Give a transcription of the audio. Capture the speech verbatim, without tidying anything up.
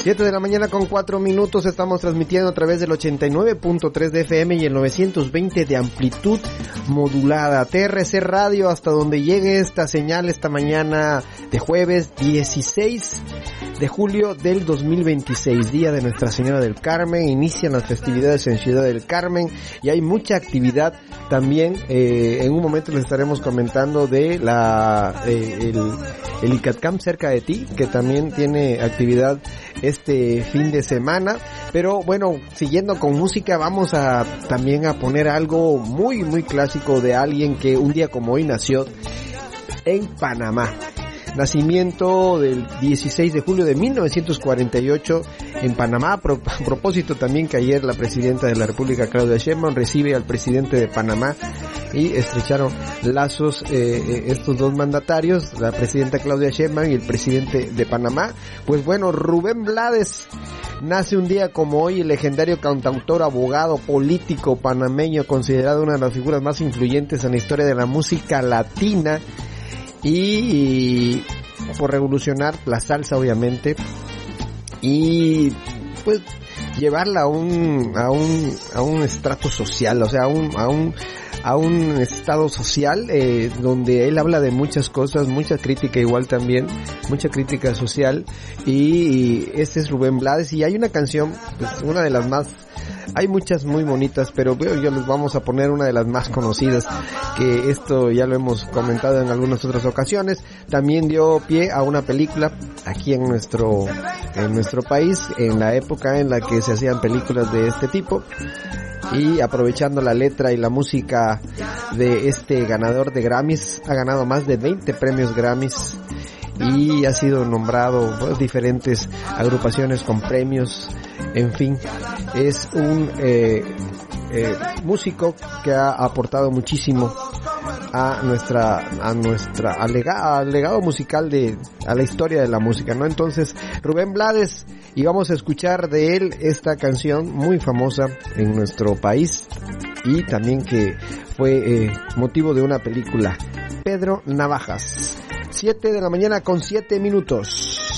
siete de la mañana con cuatro minutos, estamos transmitiendo a través del ochenta y nueve punto tres de F M y el novecientos veinte de amplitud modulada. T R C Radio, hasta donde llegue esta señal esta mañana de jueves dieciséis de julio del dos mil veintiséis, día de Nuestra Señora del Carmen. Inician las festividades en Ciudad del Carmen y hay mucha actividad también. Eh, en un momento les estaremos comentando de la eh, el, el ICATCAM cerca de ti, que también tiene actividad este fin de semana. Pero bueno, siguiendo con música, vamos a también a poner algo muy muy clásico de alguien que un día como hoy nació en Panamá. Nacimiento del dieciséis de julio de mil novecientos cuarenta y ocho en Panamá. A propósito también que ayer la presidenta de la República, Claudia Sheinbaum, recibe al presidente de Panamá y estrecharon lazos eh, estos dos mandatarios, la presidenta Claudia Sheinbaum y el presidente de Panamá. Pues bueno, Rubén Blades nace un día como hoy, el legendario cantautor, abogado, político panameño, considerado una de las figuras más influyentes en la historia de la música latina. Y por revolucionar la salsa, obviamente, y pues llevarla a un a un a un estrato social, o sea, a un a un a un estado social eh, donde él habla de muchas cosas, mucha crítica igual también, mucha crítica social. Y, y este es Rubén Blades, y hay una canción, pues una de las más, hay muchas muy bonitas, pero yo les vamos a poner una de las más conocidas, que esto ya lo hemos comentado en algunas otras ocasiones. También dio pie a una película aquí en nuestro en nuestro país, en la época en la que se hacían películas de este tipo. Y aprovechando la letra y la música de este ganador de Grammys, ha ganado más de veinte premios Grammys y ha sido nombrado por diferentes agrupaciones con premios. En fin, es un eh, eh, músico que ha aportado muchísimo a nuestra a nuestra al legado, al legado musical de a la historia de la música, ¿no? Entonces, Rubén Blades, y vamos a escuchar de él esta canción muy famosa en nuestro país y también que fue eh, motivo de una película, Pedro Navajas. siete de la mañana con siete minutos.